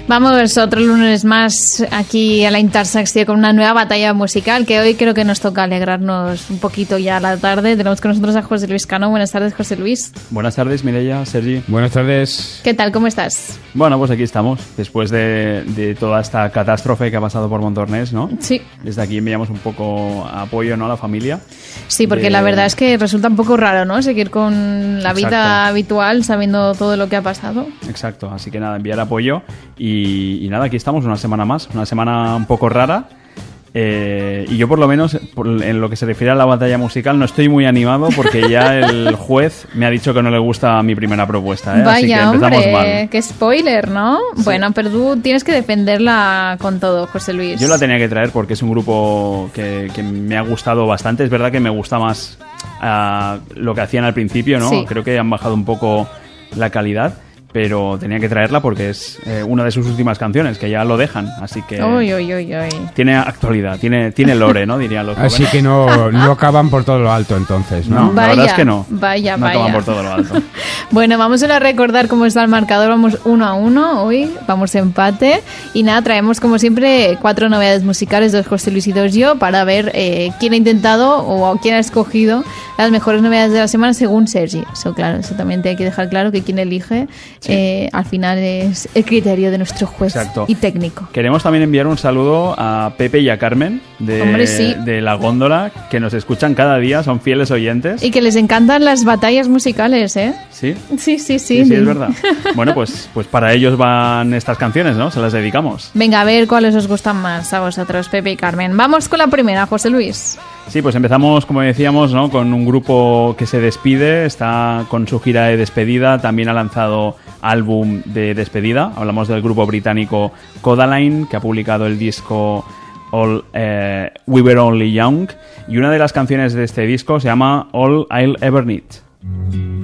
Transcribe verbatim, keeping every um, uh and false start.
Vamos otro lunes más aquí a la intersección con una nueva batalla musical que hoy creo que nos toca alegrarnos un poquito ya a la tarde. Tenemos con nosotros a José Luis Cano. Buenas tardes, José Luis. Buenas tardes, Mireia, Sergi. Buenas tardes. ¿Qué tal? ¿Cómo estás? Bueno, pues aquí estamos, después de, de toda esta catástrofe que ha pasado por Montornès, ¿no? Sí. Desde aquí enviamos un poco apoyo, ¿no?, a la familia. Sí, porque de... la verdad es que resulta un poco raro, ¿no?, seguir con la vida Exacto. habitual sabiendo todo lo que ha pasado. Exacto, así que nada, enviar apoyo y, y nada, aquí estamos una semana más, una semana un poco rara. Eh, y yo por lo menos, por, en lo que se refiere a la batalla musical, no estoy muy animado porque ya el juez me ha dicho que no le gusta mi primera propuesta, ¿eh? Vaya, así que empezamos hombre, mal. qué spoiler, ¿no? Sí. Bueno, pero tú tienes que defenderla con todo, José Luis. Yo la tenía que traer porque es un grupo que, que me ha gustado bastante. Es verdad que me gusta más uh, lo que hacían al principio, ¿no? Sí. Creo que han bajado un poco la calidad, pero tenía que traerla porque es eh, una de sus últimas canciones, que ya lo dejan, así que Uy, uy, uy, uy. tiene actualidad, tiene, tiene lore, ¿no?, dirían los jóvenes. Así que no, no acaban por todo lo alto entonces, ¿no? No, la Vaya, verdad es que no. Vaya, no vaya. acaban por todo lo alto. Bueno, vamos a recordar cómo está el marcador. Vamos uno a uno hoy, vamos empate. Y nada, traemos como siempre cuatro novedades musicales, dos José Luis y dos yo, para ver eh, quién ha intentado o quién ha escogido las mejores novedades de la semana según Sergi. Eso, claro, eso también te hay que dejar claro que quien elige Sí. eh, al final es el criterio de nuestro juez. Exacto. Y técnico. Queremos también enviar un saludo a Pepe y a Carmen de, Hombre, sí. de La Góndola, que nos escuchan cada día, son fieles oyentes. Y que les encantan las batallas musicales, ¿eh? ¿Sí? Sí, sí, sí. Sí, sí, es verdad. Bueno, pues, pues para ellos van estas canciones, ¿no? Se las dedicamos. Venga, a ver cuáles os gustan más a vosotros, Pepe y Carmen. Vamos con la primera, José Luis. Sí, pues empezamos, como decíamos, ¿no?, con un grupo que se despide, está con su gira de despedida, también ha lanzado álbum de despedida. Hablamos del grupo británico Codaline, que ha publicado el disco All, eh, We Were Only Young, y una de las canciones de este disco se llama All I'll Ever Need.